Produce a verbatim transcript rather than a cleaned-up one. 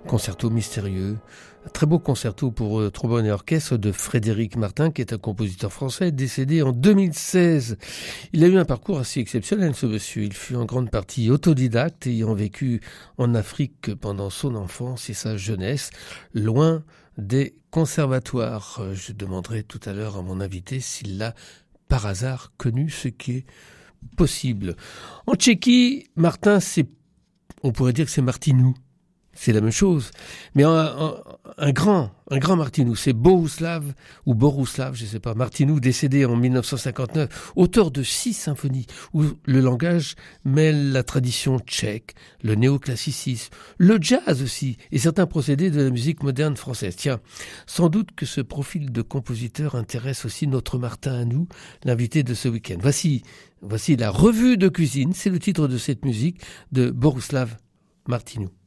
concerto mystérieux, un très beau concerto pour euh, trombone et orchestre de Frédéric Martin, qui est un compositeur français décédé en deux mille seize. Il a eu un parcours assez exceptionnel, ce monsieur. Il fut en grande partie autodidacte, ayant vécu en Afrique pendant son enfance et sa jeunesse, loin des conservatoires. Je demanderai tout à l'heure à mon invité s'il l'a par hasard connu, ce qui est possible. En Tchéquie, Martin, c'est, on pourrait dire que c'est Martinou. C'est la même chose. Mais un, un, un grand, un grand Martinou, c'est Bohuslav, ou Borouslav, je sais pas, Martinou, décédé en dix-neuf cent cinquante-neuf, auteur de six symphonies, où le langage mêle la tradition tchèque, le néoclassicisme, le jazz aussi, et certains procédés de la musique moderne française. Tiens, sans doute que ce profil de compositeur intéresse aussi notre Martin à nous, l'invité de ce week-end. Voici, voici la revue de cuisine, c'est le titre de cette musique de Borouslav Martinou.